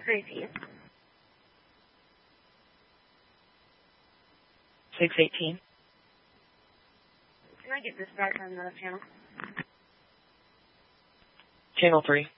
repeat. 618. Can I get this back on another channel? Channel 3.